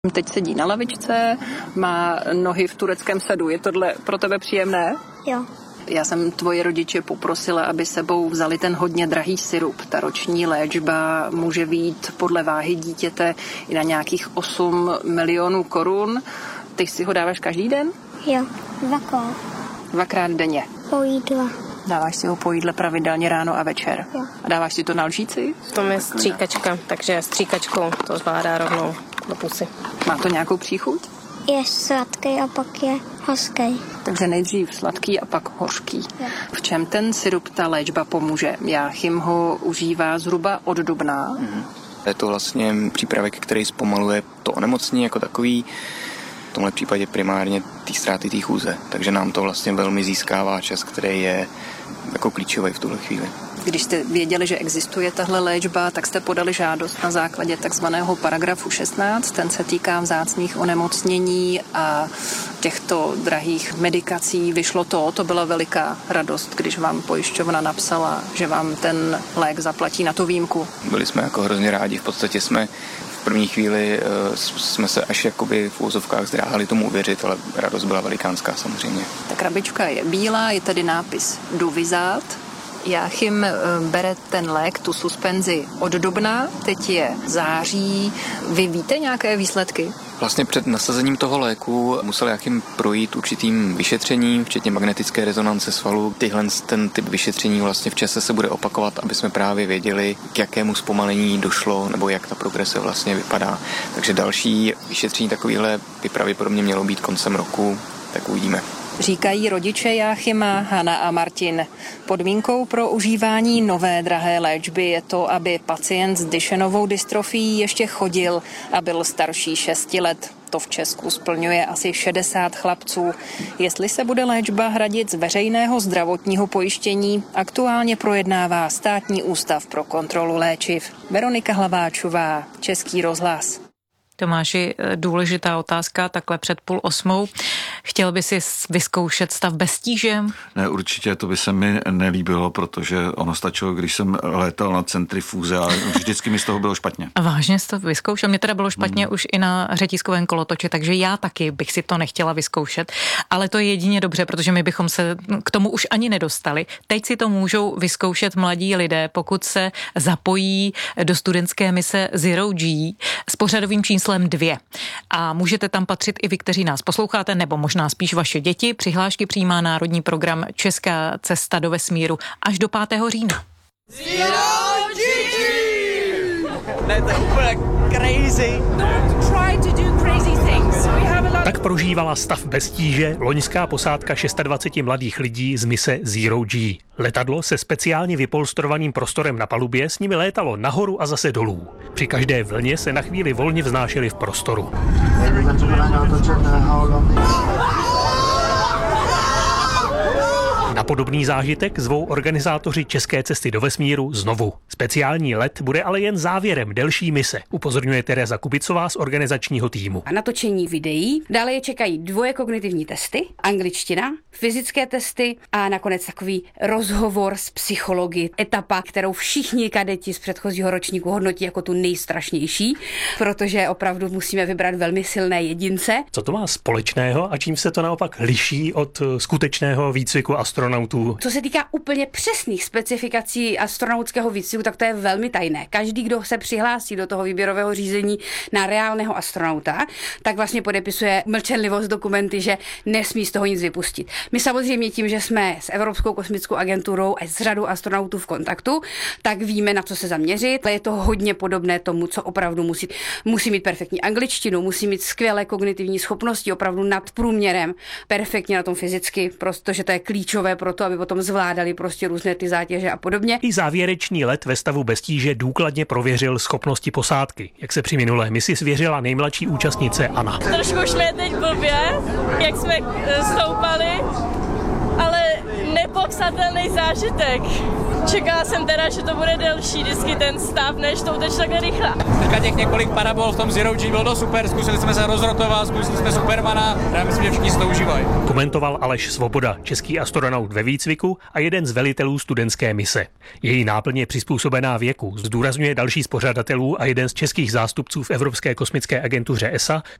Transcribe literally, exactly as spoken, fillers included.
Teď sedí na lavičce, má nohy v tureckém sadu. Je tohle pro tebe příjemné? Jo. Já jsem tvoje rodiče poprosila, aby sebou vzali ten hodně drahý sirup. Ta roční léčba může být podle váhy dítěte i na nějakých osm milionů korun. Ty si ho dáváš každý den? Jo, dvakrát. Dvakrát denně? Po jídle. Dáváš si ho po jídle pravidelně ráno a večer? Jo. A dáváš si to na lžíci? V tom je stříkačka, takže stříkačkou to zvládá rovnou do pusy. Má to nějakou příchuť? Je sladký a pak je hořký. Takže nejdřív sladký a pak hořký. Jo. V čem ten sirup, ta léčba pomůže? Jáchym ho užívá zhruba od dubna. Mm. Je to vlastně přípravek, který zpomaluje to onemocnění jako takový, v tomhle případě primárně té ztráty té chůze. Takže nám to vlastně velmi získává čas, který je jako klíčový v tuhle chvíli. Když jste věděli, že existuje tahle léčba, tak jste podali žádost na základě takzvaného paragrafu šestnáct. Ten se týká vzácných onemocnění a těchto drahých medikací. Vyšlo to, to byla veliká radost, když vám pojišťovna napsala, že vám ten lék zaplatí na tu výjimku. Byli jsme jako hrozně rádi, v podstatě jsme v první chvíli uh, jsme se až jakoby v úzovkách zdráhali tomu uvěřit, ale radost byla velikánská samozřejmě. Ta krabička je bílá, je tady nápis Duvizát. Jáchym bere ten lék, tu suspenzi od dubna, teď je září. Vy víte nějaké výsledky? Vlastně před nasazením toho léku musel Jáchym projít určitým vyšetřením, včetně magnetické rezonance svalů. Tyhle ten typ vyšetření vlastně v čase se bude opakovat, aby jsme právě věděli, k jakému zpomalení došlo, nebo jak ta progrese vlastně vypadá. Takže další vyšetření takovýhle by pravděpodobně mělo být koncem roku, tak uvidíme. Říkají rodiče Jáchyma, Hana a Martin. Podmínkou pro užívání nové drahé léčby je to, aby pacient s Duchennovou dystrofií ještě chodil a byl starší šesti let. To v Česku splňuje asi šedesát chlapců. Jestli se bude léčba hradit z veřejného zdravotního pojištění, aktuálně projednává Státní ústav pro kontrolu léčiv. Veronika Hlaváčová, Český rozhlas. Tomáši, důležitá otázka, takhle před půl osmou. Chtěl by si vyzkoušet stav bez tíže? Ne, určitě, to by se mi nelíbilo, protože ono stačilo, když jsem létal na centrifuze a vždycky mi z toho bylo špatně. A vážně jsi to vyzkoušel? Mně teda bylo špatně hmm. už i na řetízkovém kolotoči, takže já taky bych si to nechtěla vyzkoušet. Ale to je jedině dobře, protože my bychom se k tomu už ani nedostali. Teď si to můžou vyzkoušet mladí lidé, pokud se zapojí do studentské mise Zero G s pořadovým číslem dvě. A můžete tam patřit i vy, kteří nás posloucháte, nebo možná spíš vaše děti. Přihlášky přijímá národní program Česká cesta do vesmíru až do pátého října. Zero G! Ne, to je úplně crazy. Don't try to do crazy things. We have a lot... Tak prožívala stav bez tíže loňská posádka dvacet šest mladých lidí z mise Zero G. Letadlo se speciálně vypolstrovaným prostorem na palubě s nimi létalo nahoru a zase dolů. Při každé vlně se na chvíli volně vznášeli v prostoru. Na podobný zážitek zvou organizátoři České cesty do vesmíru znovu. Speciální let bude ale jen závěrem delší mise, upozorňuje Tereza Kubicová z organizačního týmu. Natočení videí, dále je čekají dvoje kognitivní testy, angličtina, fyzické testy a nakonec takový rozhovor s psychologi. Etapa, kterou všichni kadeti z předchozího ročníku hodnotí jako tu nejstrašnější, protože opravdu musíme vybrat velmi silné jedince. Co to má společného a čím se to naopak liší od skutečného výcviku astronautů? Co se týká úplně přesných specifikací astronautského výcviku, tak to je velmi tajné. Každý, kdo se přihlásí do toho výběrového řízení na reálného astronauta, tak vlastně podepisuje mlčenlivost dokumenty, že nesmí z toho nic vypustit. My samozřejmě tím, že jsme s Evropskou kosmickou agenturou a s řadou astronautů v kontaktu, tak víme, na co se zaměřit. Je to hodně podobné tomu, co opravdu musí. Musí mít perfektní angličtinu, musí mít skvělé kognitivní schopnosti, opravdu nad průměrem, perfektně na tom fyzicky, protože to je klíčové pro to, aby potom zvládali prostě různé ty zátěže a podobně. I závěrečný let ve stavu bez tíže důkladně prověřil schopnosti posádky, jak se při minulé misi svěřila nejmladší účastnice Anna. Trošku už mě teď blbě, jak jsme stoupali, ale nepopsatelný zážitek. Čekala jsem teda, že to bude delší, vždycky ten stav, než to uteče takhle rychle. Teďka těch několik parabol v tom Zero G bylo to super, zkusili jsme se rozrotovat, zkusili jsme Supermana, já myslím, že všichni si to užívají. Komentoval Aleš Svoboda, český astronaut ve výcviku a jeden z velitelů studentské mise. Její náplň je přizpůsobená věku, zdůrazňuje další z pořadatelů a jeden z českých zástupců v Evropské kosmické agentuře E S A